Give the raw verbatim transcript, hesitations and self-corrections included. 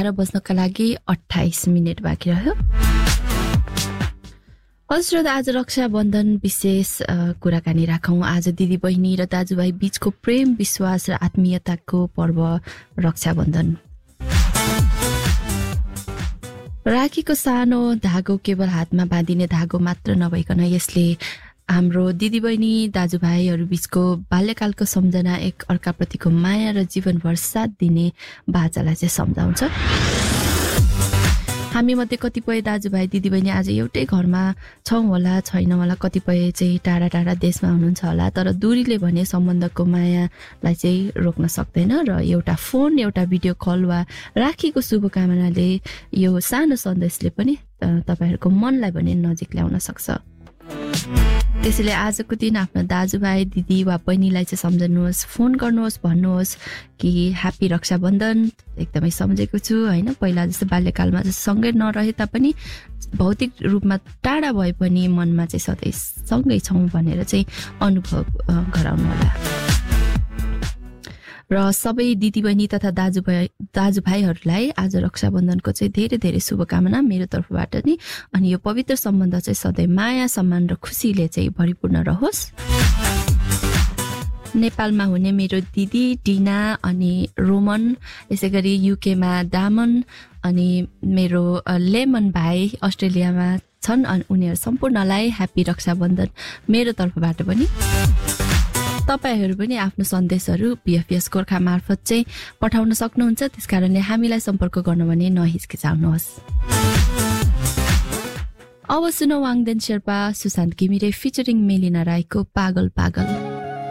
एघार बज्नका लागि अट्ठाइस मिनट बाँकी रह्यो। हजुर, आज रक्षाबन्धन विशेष कुराकानी राखौँ। आज दिदी बहिनी र दाजुभाइ बीचको प्रेम, विश्वास र आत्मीयताको पर्व रक्षाबन्धन। राखीको सानो धागो केवल हातमा बाँधिने धागो मात्र नभइकन यसले हाम्रो दिदीबहिनी दाजुभाइहरू बीचको बाल्यकालको सम्झना, एक अर्काप्रतिको माया र जीवनभर साथ दिने बाचालाई चाहिँ सम्झाउँछ। हामी मध्ये कतिपय दाजुभाइ दिदीबहिनी आज एउटै घरमा छौँ होला, छैन होला, कतिपय चाहिँ टाढा टाढा देशमा हुनुहुन्छ होला, तर दूरीले भने सम्बन्धको मायालाई चाहिँ रोक्न सक्दैन र एउटा फोन, एउटा भिडियो कल वा राखीको शुभकामनाले यो सानो सन्देशले पनि तपाईहरूको मनलाई भने नजिक ल्याउन सक्छ। त्यसैले आजको दिन आफ्नो दाजुभाइ दिदी वा बहिनीलाई चाहिँ सम्झनुहोस्, फोन गर्नुहोस्, भन्नुहोस् कि ह्याप्पी रक्षाबन्धन। एकदमै सम्झेको छु होइन, पहिला जस्तो बाल्यकालमा जस्तो सँगै नरहे तापनि भौतिक रूपमा टाढा भए पनि मनमा चाहिँ सधैँ सँगै छौँ भनेर चाहिँ अनुभव गराउनु होला। र सबै दिदीबहिनी तथा दाजुभाइ दाजुभाइहरूलाई आज रक्षाबन्धनको चाहिँ धेरै धेरै शुभकामना मेरो तर्फबाट नि। अनि यो पवित्र सम्बन्ध चाहिँ सधैँ माया, सम्मान र खुसीले चाहिँ भरिपूर्ण रहोस्। नेपालमा हुने मेरो दिदी डिना अनि रोमन, यसै गरी युकेमा दामन अनि मेरो लेमन भाइ अस्ट्रेलियामा छन्। अनि उनीहरू सम्पूर्णलाई ह्याप्पी रक्षाबन्धन मेरो तर्फबाट पनि। तपाईहरू पनि आफ्नो सन्देशहरू बिएफएस गोर्खा मार्फत चाहिँ पठाउन सक्नुहुन्छ। त्यसकारणले हामीलाई सम्पर्क गर्न भने नहिचकिचाउनुहोस्। अब सुनौ वाङदेन शेर्पा, सुशान्त घिमिरे फिचरिङ मेलिना राईको पागल पागल।